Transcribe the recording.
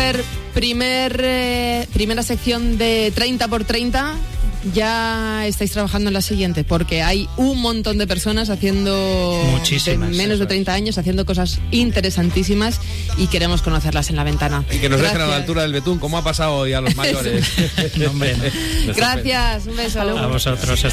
Christopher, primera sección de 30x30. Ya estáis trabajando en la siguiente, porque hay un montón de personas haciendo menos de 30 años, haciendo cosas interesantísimas y queremos conocerlas en La Ventana. Y que nos dejen a la altura del betún, como ha pasado hoy a los mayores. Gracias, un beso. A vosotros.